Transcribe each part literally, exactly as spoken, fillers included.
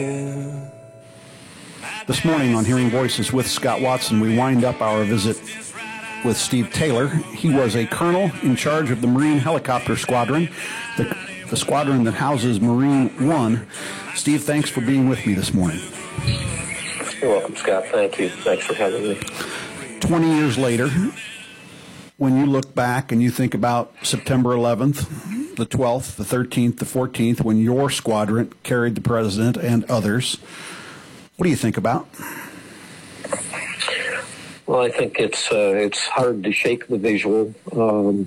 This morning on Hearing Voices with Scott Watson, we wind up our visit with Steve Taylor. He was a colonel in charge of the Marine Helicopter Squadron, the, the squadron that houses Marine One. Steve, thanks for being with me this morning. You're welcome, Scott. Thank you. Thanks for having me. twenty years later, when you look back and you think about September eleventh, the twelfth, the thirteenth, the fourteenth, when your squadron carried the president and others, what do you think about? Well, I think it's uh, it's hard to shake the visual um,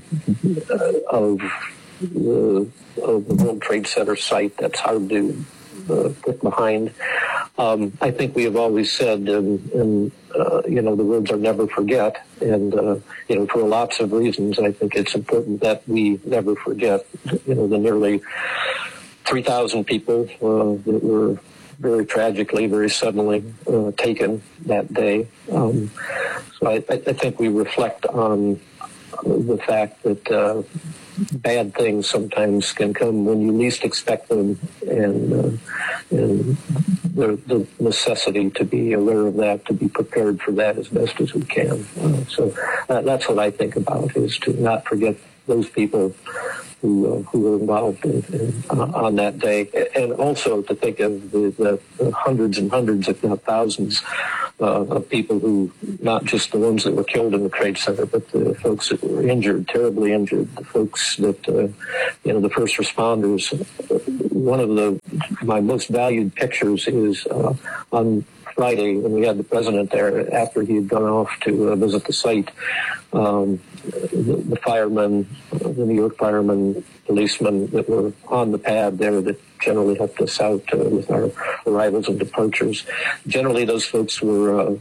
of, the, of the World Trade Center site. That's hard to uh, get behind. Um, I think we have always said, and, and uh, you know, the words are never forget. And, uh, you know, for lots of reasons, I think it's important that we never forget, you know, the nearly three thousand people uh, that were very tragically, very suddenly uh, taken that day. Um, so I, I think we reflect on the fact that uh, bad things sometimes can come when you least expect them, and, uh, and the, the necessity to be aware of that, to be prepared for that as best as we can. Uh, so uh, that's what I think about, is to not forget those people who uh, who were involved in, in, uh, on that day, and also to think of the, the hundreds and hundreds, if not thousands, uh, of people who, not just the ones that were killed in the Trade Center, but the folks that were injured, terribly injured, the folks that, uh, you know, the first responders. One of the my most valued pictures is uh, on Friday when we had the president there after he had gone off to uh, visit the site. Um, the, the firemen, uh, the New York firemen, policemen that were on the pad there that generally helped us out uh, with our arrivals and departures. Generally, those folks were uh,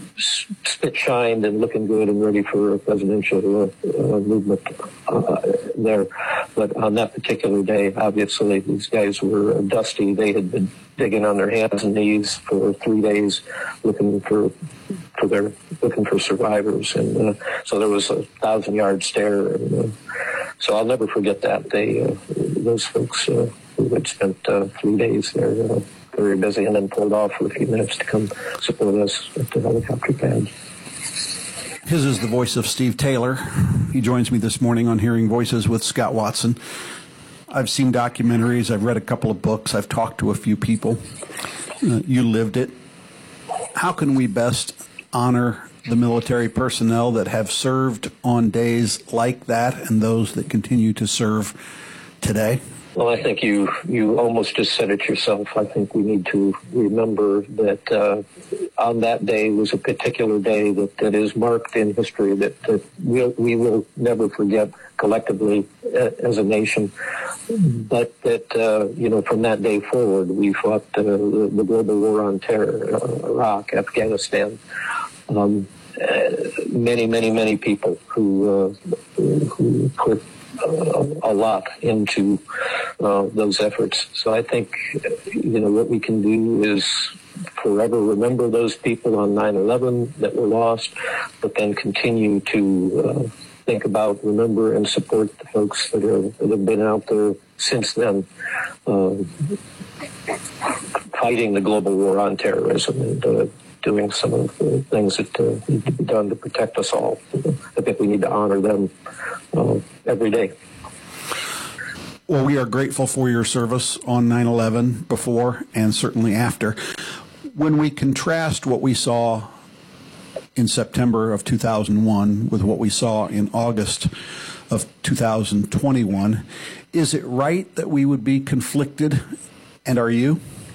spit-shined and looking good and ready for a presidential uh, uh, movement uh, there. But on that particular day, obviously, these guys were uh, dusty. They had been digging on their hands and knees for three days looking for for their looking for survivors, and uh, so there was a thousand yard stare. And, uh, so I'll never forget that. They uh, those folks uh, who had spent uh, three days there, uh, very busy, and then pulled off for a few minutes to come support us at the helicopter pad. His is the voice of Steve Taylor. He joins me this morning on Hearing Voices with Scott Watson. I've seen documentaries, I've read a couple of books, I've talked to a few people. Uh, you lived it. How can we best honor the military personnel that have served on days like that and those that continue to serve today? Well, I think you, you almost just said it yourself. I think we need to remember that uh, on that day was a particular day that, that is marked in history that, that we'll, we will never forget collectively uh, as a nation. But that, uh, you know, from that day forward, we fought uh, the, the global war on terror, uh, Iraq, Afghanistan. Um, uh, many, many, many people who, uh, who put Uh, a lot into uh, those efforts. So I think, you know, what we can do is forever remember those people on nine eleven that were lost, but then continue to uh, think about, remember, and support the folks that, are, that have been out there since then, uh, fighting the global war on terrorism and uh, doing some of the things that uh, need to be done to protect us all. I think we need to honor them uh, every day. Well, we are grateful for your service on nine eleven, before and certainly after. When we contrast what we saw in September of two thousand one with what we saw in August of two thousand twenty-one, is it right that we would be conflicted, and are you?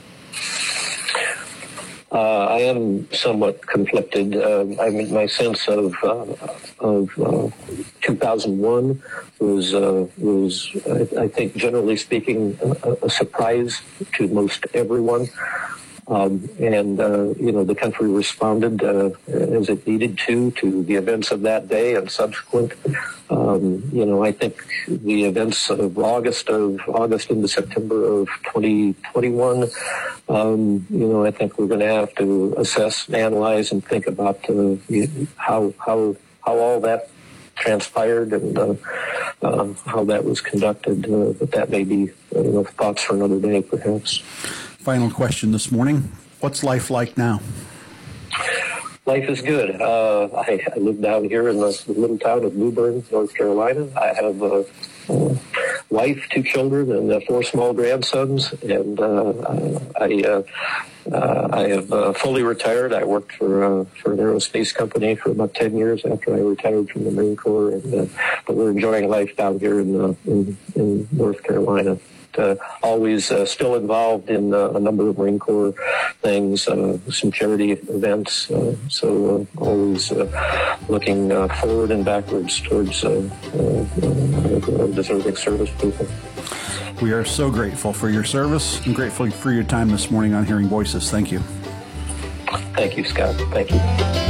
Uh, I am somewhat conflicted. Uh, I mean, my sense of uh, of uh, two thousand one was uh, was I, I think, generally speaking, a, a surprise to most everyone. Um, and, uh, you know, the country responded uh, as it needed to, to the events of that day and subsequent. Um, you know, I think the events of August, of August into September of twenty twenty-one, um, you know, I think we're going to have to assess, analyze, and think about uh, how, how, how all that transpired and uh, uh, how that was conducted. Uh, but that may be, uh, you know, thoughts for another day, perhaps. Final question this morning. What's life like now? Life is good. Uh, I, I live down here in the, the little town of New Bern, North Carolina. I have a, a wife, two children, and uh, four small grandsons. And uh, I, uh, uh, I have uh, fully retired. I worked for uh, for an aerospace company for about ten years after I retired from the Marine Corps. And uh, but we're enjoying life down here in uh, in, in North Carolina. Uh, always uh, still involved in uh, a number of Marine Corps things, uh, some charity events. Uh, so uh, always uh, looking uh, forward and backwards towards uh, uh, uh, deserving service people. We are so grateful for your service and grateful for your time this morning on Hearing Voices. Thank you. Thank you, Scott. Thank you.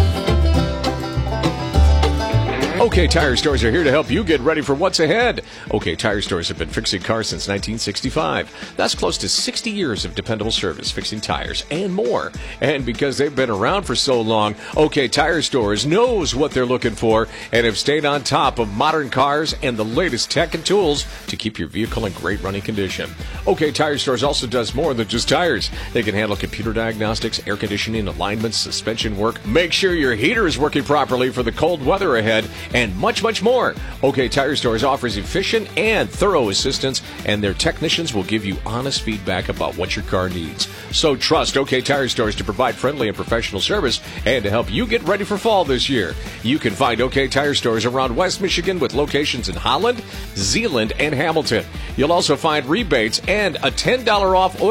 OK Tire Stores are here to help you get ready for what's ahead. OK Tire Stores have been fixing cars since nineteen sixty-five. That's close to sixty years of dependable service, fixing tires and more. And because they've been around for so long, OK Tire Stores knows what they're looking for and have stayed on top of modern cars and the latest tech and tools to keep your vehicle in great running condition. OK Tire Stores also does more than just tires. They can handle computer diagnostics, air conditioning, alignments, suspension work, make sure your heater is working properly for the cold weather ahead, and much, much more. OK Tire Stores offers efficient and thorough assistance, and their technicians will give you honest feedback about what your car needs. So trust OK Tire Stores to provide friendly and professional service and to help you get ready for fall this year. You can find OK Tire Stores around West Michigan with locations in Holland, Zeeland, and Hamilton. You'll also find rebates and a ten dollars off oil